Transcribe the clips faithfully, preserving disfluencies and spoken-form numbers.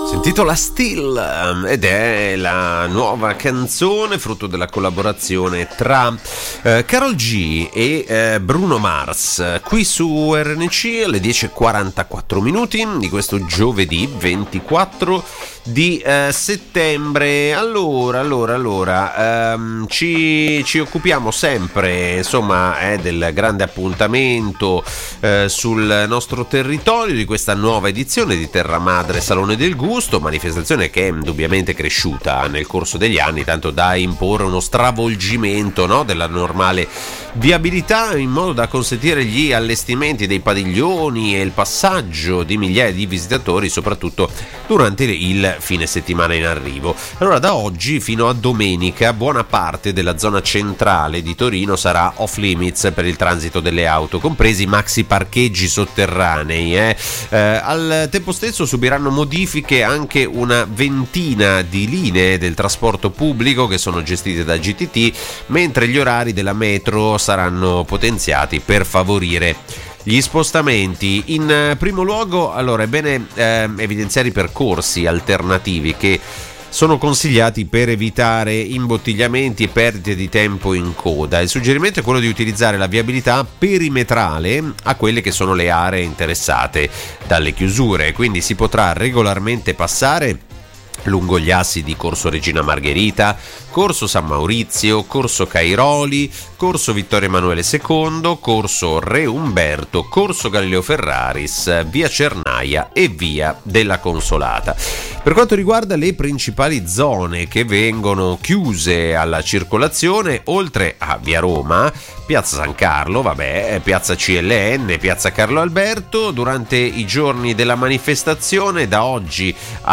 Si intitola Still ed è la nuova canzone frutto della collaborazione tra eh, Karol G e eh, Bruno Mars, qui su R N C alle dieci e quarantaquattro minuti di questo giovedì ventiquattro di eh, settembre. Allora, allora, allora ehm, ci, ci occupiamo sempre insomma eh, del grande appuntamento eh, sul nostro territorio di questa nuova edizione di Terra Madre Salone del Gusto, manifestazione che è indubbiamente cresciuta nel corso degli anni, tanto da imporre uno stravolgimento, no, della normale viabilità, in modo da consentire gli allestimenti dei padiglioni e il passaggio di migliaia di visitatori, soprattutto durante il fine settimana in arrivo. Allora, da oggi fino a domenica buona parte della zona centrale di Torino sarà off limits per il transito delle auto, compresi i maxi parcheggi sotterranei. Eh. Eh, al tempo stesso subiranno modifiche anche una ventina di linee del trasporto pubblico che sono gestite da G T T, mentre gli orari della metro saranno potenziati per favorire gli spostamenti. In primo luogo, allora, è bene eh, evidenziare i percorsi alternativi che sono consigliati per evitare imbottigliamenti e perdite di tempo in coda. Il suggerimento è quello di utilizzare la viabilità perimetrale a quelle che sono le aree interessate dalle chiusure, quindi si potrà regolarmente passare lungo gli assi di Corso Regina Margherita, Corso San Maurizio, Corso Cairoli, Corso Vittorio Emanuele secondo, Corso Re Umberto, Corso Galileo Ferraris, Via Cernaia e Via della Consolata. Per quanto riguarda le principali zone che vengono chiuse alla circolazione, oltre a Via Roma, Piazza San Carlo, vabbè, Piazza C L N, Piazza Carlo Alberto, durante i giorni della manifestazione, da oggi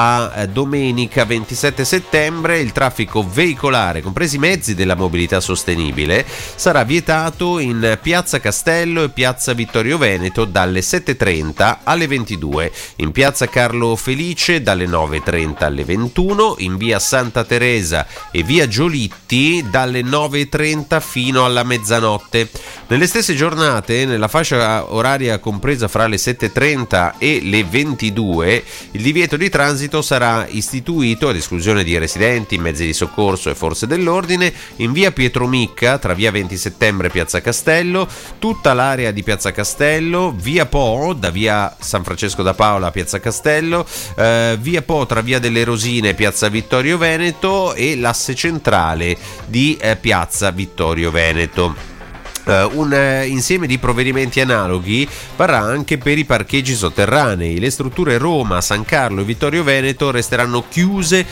a domenica ventisette settembre, il traffico veicolare, compresi i mezzi della mobilità sostenibile, sarà vietato in Piazza Castello e Piazza Vittorio Veneto dalle sette e trenta alle ventidue, in Piazza Carlo Felice dalle nove e trenta alle ventuno, in Via Santa Teresa e Via Giolitti dalle nove e trenta fino alla mezzanotte. Nelle stesse giornate, nella fascia oraria compresa fra le sette e trenta e le ventidue, il divieto di transito sarà istituito, ad esclusione di residenti, mezzi di soccorso e forze dell'ordine, in Via Pietromicca tra Via venti settembre e Piazza Castello, tutta l'area di Piazza Castello, Via Po da Via San Francesco da Paola a Piazza Castello, eh, Via Po tra Via delle Rosine e Piazza Vittorio Veneto e l'asse centrale di eh, Piazza Vittorio Veneto. Uh, un uh, insieme di provvedimenti analoghi varrà anche per i parcheggi sotterranei. Le strutture Roma, San Carlo e Vittorio Veneto resteranno chiuse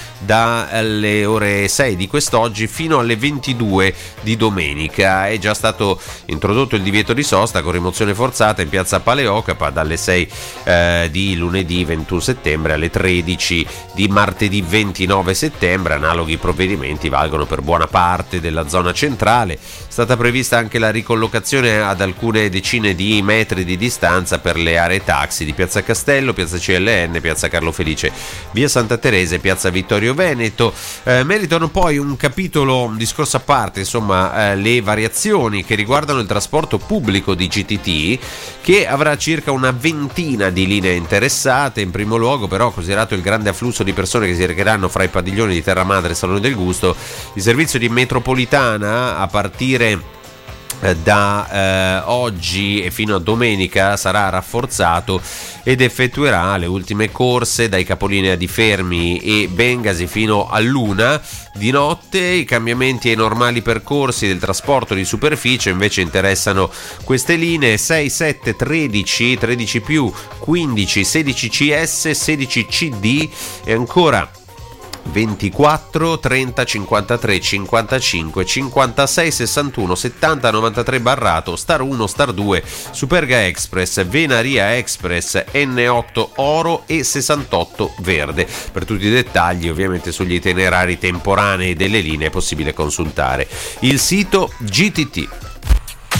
dalle ore sei di quest'oggi fino alle ventidue di domenica. È già stato introdotto il divieto di sosta con rimozione forzata in piazza Paleocapa dalle sei uh, di lunedì ventuno settembre alle tredici di martedì ventinove settembre. Analoghi provvedimenti valgono per buona parte della zona centrale. È stata prevista anche la ricollocazione ad alcune decine di metri di distanza per le aree taxi di Piazza Castello, Piazza C L N, Piazza Carlo Felice, Via Santa Teresa e Piazza Vittorio Veneto. Eh, meritano poi un capitolo, un discorso a parte, insomma, eh, le variazioni che riguardano il trasporto pubblico di G T T, che avrà circa una ventina di linee interessate. In primo luogo, però, considerato il grande afflusso di persone che si recheranno fra i padiglioni di Terra Madre e Salone del Gusto, il servizio di metropolitana a partire da eh, oggi e fino a domenica sarà rafforzato ed effettuerà le ultime corse dai capolinea di Fermi e Bengasi fino a Luna di notte. I cambiamenti ai normali percorsi del trasporto di superficie invece interessano queste linee: sei, sette, tredici, tredici più, quindici, sedici C S, sedici C D e ancora ventiquattro, trenta, cinquantatré, cinquantacinque, cinquantasei, sessantuno, settanta, novantatré Barrato, Star uno, Star due, Superga Express, Venaria Express, N otto Oro e sessantotto Verde. Per tutti i dettagli, ovviamente, sugli itinerari temporanei delle linee è possibile consultare il sito G T T.